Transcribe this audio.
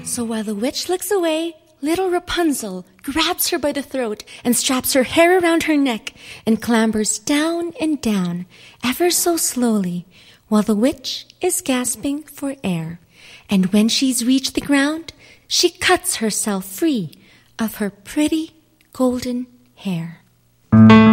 So while the witch looks away, little Rapunzel grabs her by the throat and straps her hair around her neck and clambers down and down, ever so slowly, while the witch is gasping for air. And when she's reached the ground, she cuts herself free of her pretty golden hair.